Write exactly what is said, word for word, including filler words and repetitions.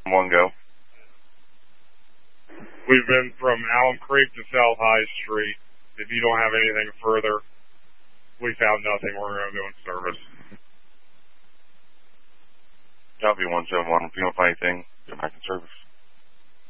One go. We've been from Alum Creek to South High Street. If you don't have anything further, we found nothing. We're going to go in service. Copy one seven one. If you don't find anything, go back in service.